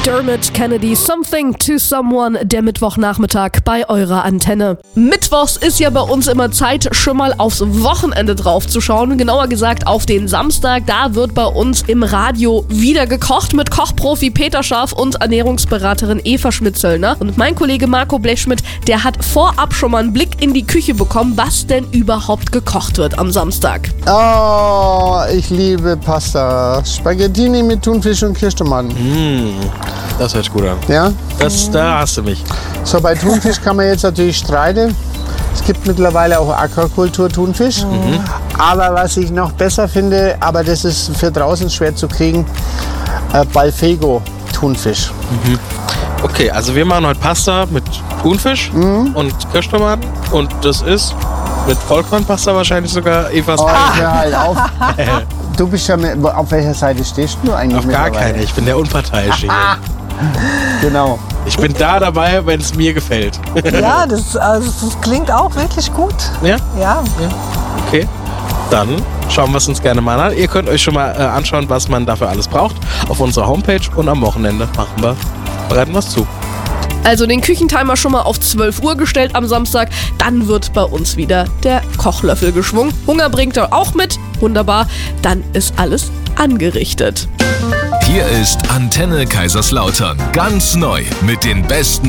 Dermot Kennedy, Something to Someone, der Mittwochnachmittag bei eurer Antenne. Mittwochs ist ja bei uns immer Zeit, schon mal aufs Wochenende drauf zu schauen. Genauer gesagt auf den Samstag. Da wird bei uns im Radio wieder gekocht mit Kochprofi Peter Scharf und Ernährungsberaterin Eva Schmidt-Zöllner. Und mein Kollege Marco Blechschmidt, der hat vorab schon mal einen Blick in die Küche bekommen, was denn überhaupt gekocht wird am Samstag. Oh, ich liebe Pasta. Spaghettini mit Thunfisch und Kirschtomaten. Das hört sich gut an. Ja? Da hast du mich. So, bei Thunfisch kann man jetzt natürlich streiten. Es gibt mittlerweile auch Aquakultur-Thunfisch. Aber was ich noch besser finde, aber das ist für draußen schwer zu kriegen, Balfego-Thunfisch. Okay, also wir machen heute Pasta mit Thunfisch und Kirschtomaten. Und das ist mit Vollkornpasta wahrscheinlich sogar Evas. Oh, hör halt auf. Du bist ja auf welcher Seite stehst du eigentlich? Auf gar keine, ich bin der Unparteiische hier. Genau. Ich bin da dabei, wenn es mir gefällt. Ja, das klingt auch wirklich gut. Ja? Ja. Okay. Dann schauen wir es uns gerne mal an. Ihr könnt euch schon mal anschauen, was man dafür alles braucht, auf unserer Homepage. Und am Wochenende bereiten wir es zu. Also den Küchentimer schon mal auf 12 Uhr gestellt am Samstag. Dann wird bei uns wieder der Kochlöffel geschwungen. Hunger bringt er auch mit. Wunderbar. Dann ist alles angerichtet. Hier ist Antenne Kaiserslautern. Ganz neu mit den besten